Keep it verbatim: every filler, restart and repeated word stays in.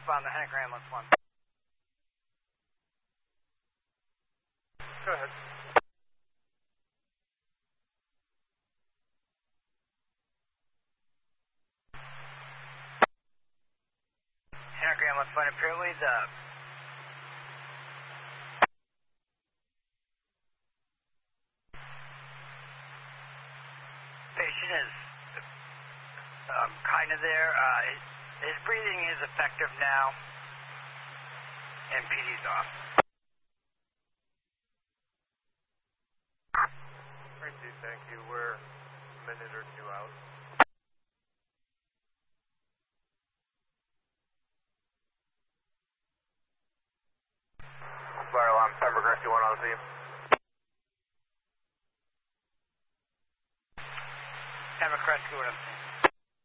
respond to Henniker Ambulance one. Go ahead. Henniker Ambulance one, apparently the patient is um, kind of there. Uh, his, his breathing is effective now, and P D's off. Tracy, thank you. We're a minute or two out. Fire alarm, Pepper Rescue one on scene. Pembroke Rescue one on scene.